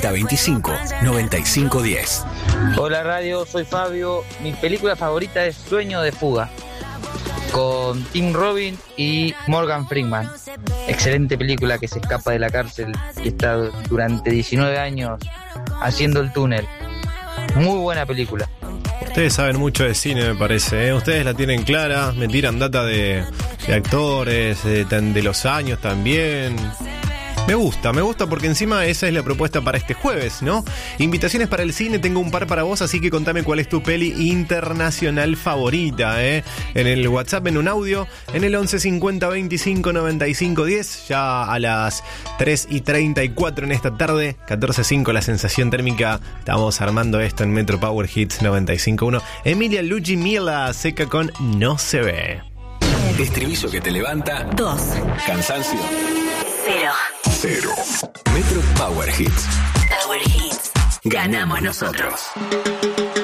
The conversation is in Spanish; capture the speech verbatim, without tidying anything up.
veinticinco, noventa y cinco diez. Hola radio, soy Fabio. Mi película favorita es Sueño de fuga, con Tim Robbins y Morgan Freeman. Excelente película que se escapa de la cárcel y está durante diecinueve años haciendo el túnel. Muy buena película. Ustedes saben mucho de cine, me parece, ¿eh? Ustedes la tienen clara, me tiran data de, de actores, de, de los años también. Me gusta, me gusta porque encima esa es la propuesta para este jueves, ¿no? Invitaciones para el cine, tengo un par para vos, así que contame cuál es tu peli internacional favorita, ¿eh? En el WhatsApp, en un audio, en el once cincuenta veinticinco noventa y cinco diez, ya a las tres y treinta y cuatro en esta tarde, catorce cinco la sensación térmica, estamos armando esto en Metro Power Hits noventa y cinco uno. Emilia Ludmila seca con No se ve. Estribillo que te levanta. Dos. Cansancio. Cero. Cero. Metro Power Hits. Power Hits. Ganamos nosotros.